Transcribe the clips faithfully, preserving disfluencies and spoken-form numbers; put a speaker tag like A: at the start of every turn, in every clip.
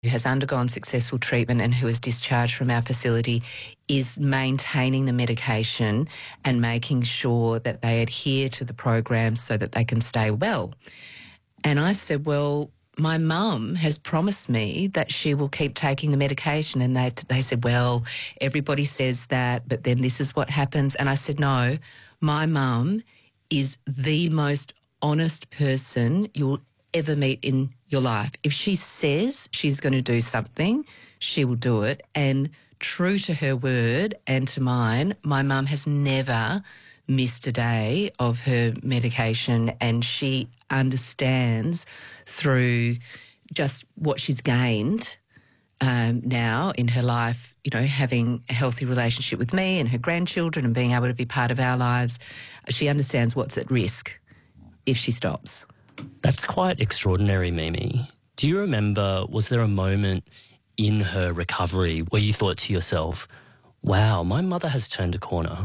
A: who has undergone successful treatment and who is discharged from our facility is maintaining the medication and making sure that they adhere to the program so that they can stay well. And I said, well, my mum has promised me that she will keep taking the medication. And they, they said, well, everybody says that, but then this is what happens. And I said, no, my mum is the most honest person you'll ever meet in your life. If she says she's going to do something, she will do it. And true to her word and to mine, my mum has never missed a day of her medication, and she understands through just what she's gained um, now in her life, you know, having a healthy relationship with me and her grandchildren and being able to be part of our lives. She understands what's at risk if she stops.
B: That's quite extraordinary, Mimi. Do you remember, was there a moment in her recovery where you thought to yourself, wow, my mother has turned a corner?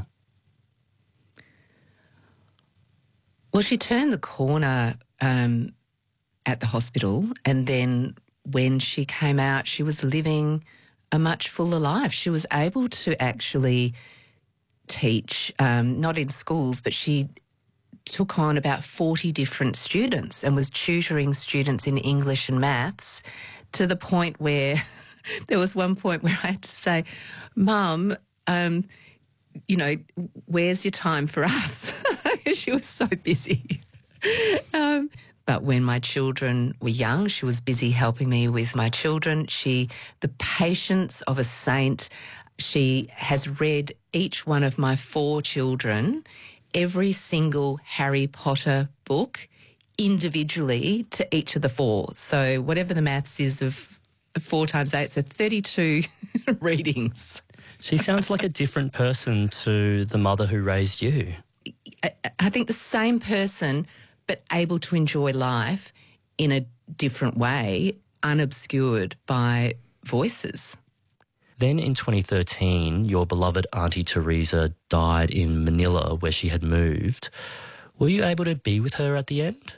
A: Well, she turned the corner um, at the hospital, and then when she came out, she was living a much fuller life. She was able to actually teach, um, not in schools, but she took on about forty different students and was tutoring students in English and maths, to the point where there was one point where I had to say, Mum, um, you know, where's your time for us? She was so busy. Um, but when my children were young, she was busy helping me with my children. She, the patience of a saint, she has read each one of my four children every single Harry Potter book individually to each of the four. So whatever the maths is of four times eight, so thirty-two readings.
B: She sounds like a different person to the mother who raised you.
A: I, I think the same person, but able to enjoy life in a different way, unobscured by voices.
B: Then in twenty thirteen, your beloved Auntie Teresa died in Manila, where she had moved. Were you able to be with her at the end?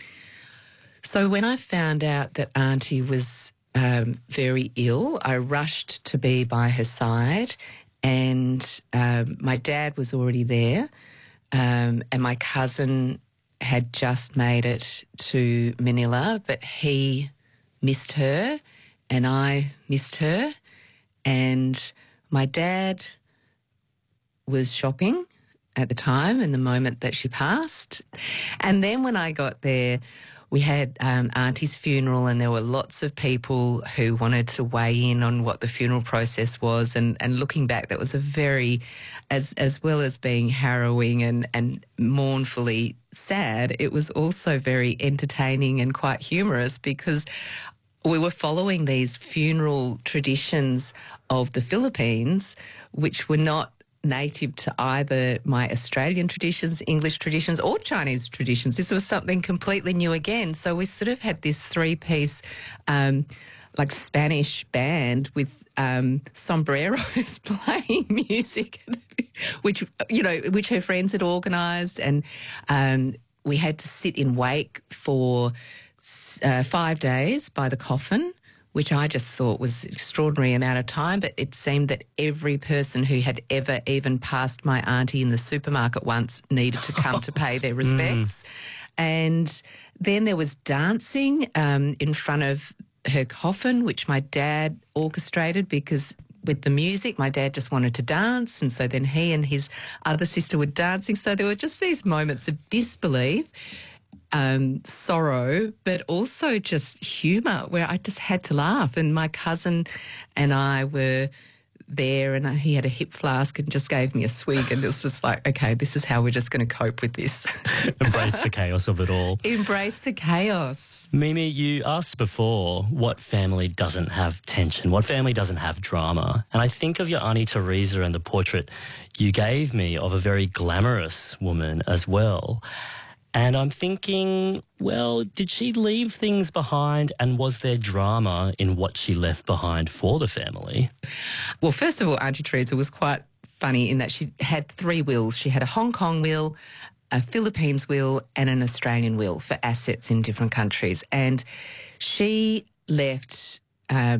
A: So when I found out that Auntie was um, very ill, I rushed to be by her side, and um, my dad was already there, um, and my cousin had just made it to Manila, but he missed her and I missed her. And my dad was shopping at the time and the moment that she passed. And then when I got there, we had um, Auntie's funeral, and there were lots of people who wanted to weigh in on what the funeral process was. And, and looking back, that was a very, as as well as being harrowing and, and mournfully sad, it was also very entertaining and quite humorous, because we were following these funeral traditions of the Philippines, which were not native to either my Australian traditions, English traditions, or Chinese traditions. This was something completely new again. So we sort of had this three-piece, um, like Spanish band with um, sombreros playing music, which, you know, which her friends had organised, and um, we had to sit in wake for Uh, five days by the coffin, which I just thought was an extraordinary amount of time. But it seemed that every person who had ever even passed my auntie in the supermarket once needed to come to pay their respects. Mm. And then there was dancing um, in front of her coffin, which my dad orchestrated, because with the music, my dad just wanted to dance, and so then he and his other sister were dancing. So there were just these moments of disbelief, Um, sorrow, but also just humour, where I just had to laugh. And my cousin and I were there, and he had a hip flask and just gave me a swig, and it was just like, okay, this is how we're just going to cope with this.
B: Embrace the chaos of it all.
A: Embrace the chaos.
B: Mimi, you asked before, what family doesn't have tension? What family doesn't have drama? And I think of your Auntie Teresa and the portrait you gave me of a very glamorous woman as well. And I'm thinking, well, did she leave things behind, and was there drama in what she left behind for the family?
A: Well, first of all, Auntie Teresa was quite funny in that she had three wills. She had a Hong Kong will, a Philippines will, and an Australian will for assets in different countries. And she left um,